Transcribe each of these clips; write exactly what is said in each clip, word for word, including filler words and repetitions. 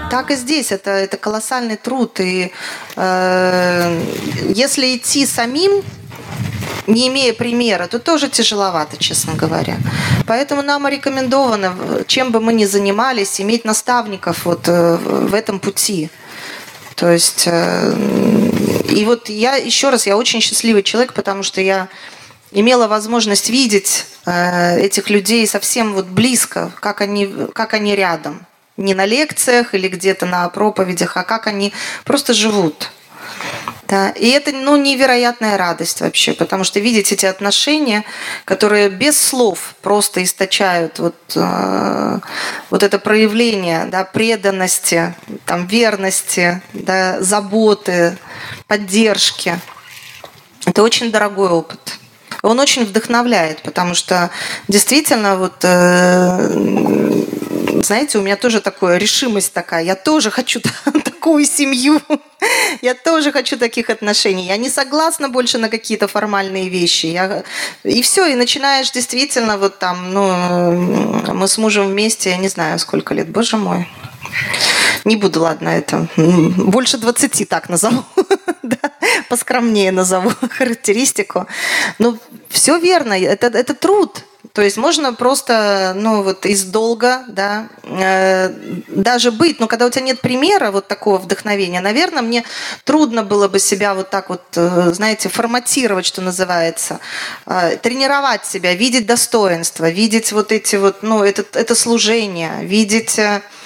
Так и здесь. Это, это колоссальный труд. И э, если идти самим, не имея примера, то тоже тяжеловато, честно говоря. Поэтому нам рекомендовано, чем бы мы ни занимались, иметь наставников вот в этом пути. То есть, и вот я, еще раз, я очень счастливый человек, потому что я имела возможность видеть этих людей совсем вот близко, как они, как они рядом. Не на лекциях или где-то на проповедях, а как они просто живут. Да, и это, ну, невероятная радость вообще, потому что видеть эти отношения, которые без слов просто источают вот, э, вот это проявление, да, преданности, там, верности, да, заботы, поддержки. Это очень дорогой опыт. Он очень вдохновляет, потому что действительно, вот, э, знаете, у меня тоже такая решимость такая, я тоже хочу такую семью, я тоже хочу таких отношений, я не согласна больше на какие-то формальные вещи. Я... И все, и начинаешь действительно вот там, ну, мы с мужем вместе, я не знаю, сколько лет, боже мой. Не буду, ладно, это больше двадцати так назову, да, поскромнее назову характеристику. Но все верно, это, это труд. То есть можно просто, ну, вот из долга, да, э, даже быть, но когда у тебя нет примера вот такого вдохновения, наверное, мне трудно было бы себя вот так вот, э, знаете, форматировать, что называется, э, тренировать себя, видеть достоинство, видеть вот эти вот, ну, это, это служение, видеть...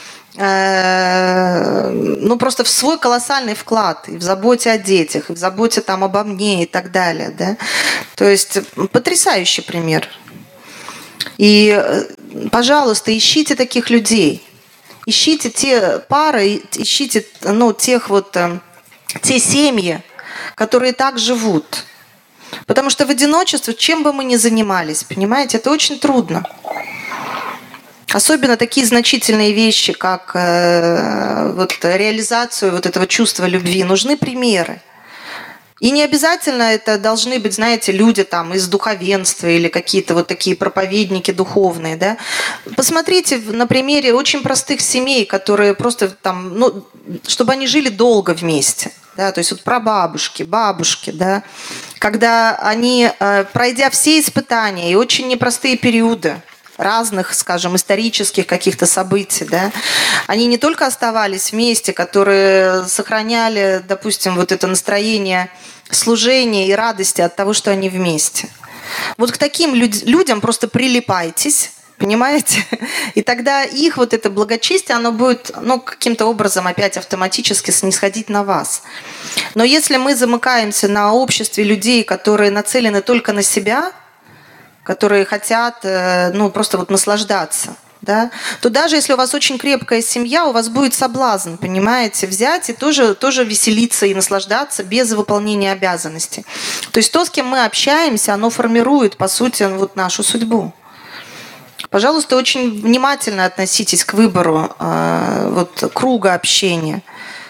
Э, ну, просто в свой колоссальный вклад и в заботе о детях, и в заботе там обо мне и так далее, да. То есть потрясающий пример. И, пожалуйста, ищите таких людей. Ищите те пары, ищите, ну, тех вот, те семьи, которые так живут. Потому что в одиночестве, чем бы мы ни занимались, понимаете, это очень трудно. Особенно такие значительные вещи, как э, вот, реализацию вот этого чувства любви. Нужны примеры. И не обязательно это должны быть, знаете, люди там из духовенства или какие-то вот такие проповедники духовные, да. Посмотрите на примере очень простых семей, которые просто там, ну, чтобы они жили долго вместе. Да, то есть вот прабабушки, бабушки, да, когда они, э, пройдя все испытания и очень непростые периоды, разных, скажем, исторических каких-то событий, да, они не только оставались вместе, которые сохраняли, допустим, вот это настроение служения и радости от того, что они вместе. Вот к таким люд- людям просто прилипайтесь, понимаете? И тогда их вот это благочестие, оно будет, ну, каким-то образом опять автоматически снисходить на вас. Но если мы замыкаемся на обществе людей, которые нацелены только на себя, которые хотят, ну, просто вот наслаждаться, да, то даже если у вас очень крепкая семья, у вас будет соблазн, понимаете, взять и тоже, тоже веселиться и наслаждаться без выполнения обязанностей. То есть то, с кем мы общаемся, оно формирует, по сути, вот нашу судьбу. Пожалуйста, очень внимательно относитесь к выбору э, вот, круга общения.